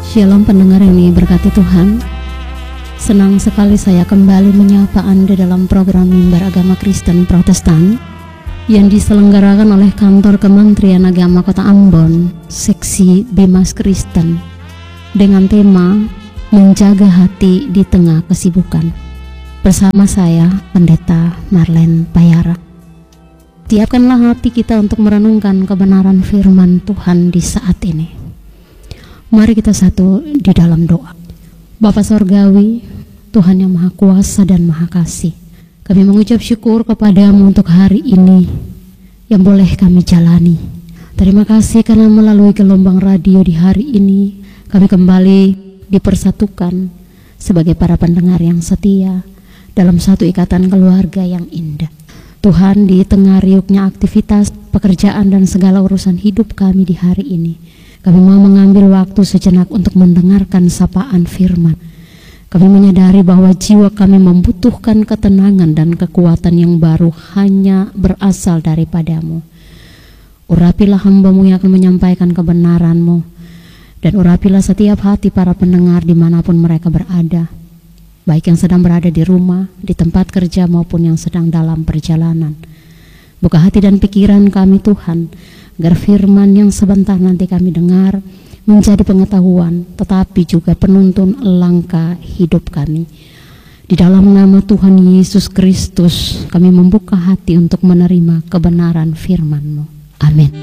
Shalom pendengar yang diberkati Tuhan. Senang sekali saya kembali menyapa Anda dalam program Mimbar Agama Kristen Protestan yang diselenggarakan oleh Kantor Kementerian Agama Kota Ambon, Seksi Bimas Kristen, dengan tema Menjaga Hati di Tengah Kesibukan. Bersama saya, Pendeta Marlen Payara. Siapkanlah hati kita untuk merenungkan kebenaran firman Tuhan di saat ini. Mari kita satu di dalam doa. Bapa Sorgawi, Tuhan yang Maha Kuasa dan Maha Kasih, kami mengucap syukur kepadamu untuk hari ini yang boleh kami jalani. Terima kasih karena melalui gelombang radio di hari ini kami kembali dipersatukan sebagai para pendengar yang setia dalam satu ikatan keluarga yang indah. Tuhan, di tengah riuknya aktivitas, pekerjaan dan segala urusan hidup kami di hari ini, kami mau mengambil waktu sejenak untuk mendengarkan sapaan firman. Kami menyadari bahwa jiwa kami membutuhkan ketenangan dan kekuatan yang baru hanya berasal daripadamu. Urapilah hamba-mu yang akan menyampaikan kebenaran-mu, dan urapilah setiap hati para pendengar dimanapun mereka berada, baik yang sedang berada di rumah, di tempat kerja maupun yang sedang dalam perjalanan. Buka hati dan pikiran kami Tuhan, agar firman yang sebentar nanti kami dengar menjadi pengetahuan, tetapi juga penuntun langkah hidup kami. Di dalam nama Tuhan Yesus Kristus, kami membuka hati untuk menerima kebenaran firman-Mu. Amin.